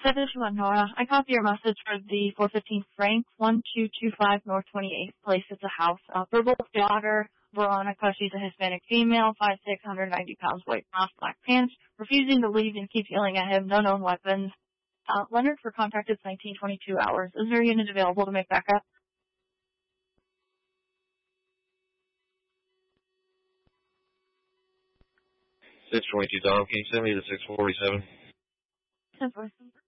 721 Nora. I copy your message for the 415 Frank, 1225 North 28th Place. It's a house. Verbal daughter, Veronica. She's a Hispanic female, 5'6", 190 pounds, white blouse, black pants. Refusing to leave and keeps yelling at him. No known weapons. Leonard for contact is 1922 hours. Is there a unit available to make backup? 622 Dom, can you send me the 647? 1047.